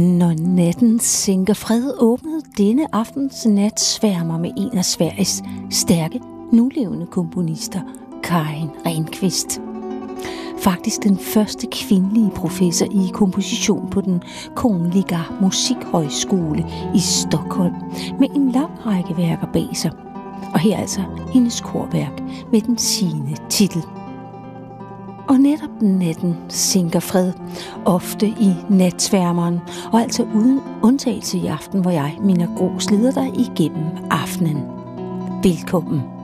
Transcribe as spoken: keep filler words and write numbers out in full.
Når natten sænker fred, åbnede denne aftens natsværmer med en af Sveriges stærke, nulevende komponister, Karin Renqvist. Faktisk den første kvindelige professor i komposition på den Kungliga Musikhøjskole i Stockholm, med en lang række værker bag sig. Og her altså hendes korværk med den sigende titel. Og netop natten sænker fred, ofte i natsværmeren, og altså uden undtagelse i aften, hvor jeg, Minna Grooss, leder dig igennem aftenen. Velkommen.